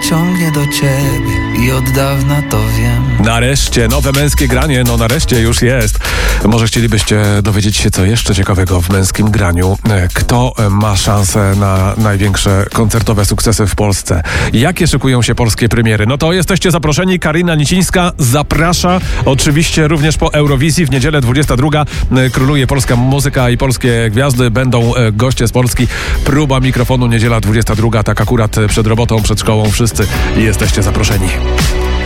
ciągnie do ciebie i od dawna to wiem. Nareszcie, nowe męskie granie, no nareszcie już jest. Może chcielibyście dowiedzieć się, co jeszcze ciekawego w męskim graniu. Kto ma szansę na największe koncertowe sukcesy w Polsce? Jakie szykują się polskie premiery? No to jesteście zaproszeni. Karina Nicińska zaprasza. Oczywiście również po Eurowizji w niedzielę 22 króluje polska muzyka i polskie gwiazdy. Będą goście z Polski. Próba mikrofonu niedziela 22, tak akurat przed robotą, przed szkołą. Wszyscy jesteście zaproszeni.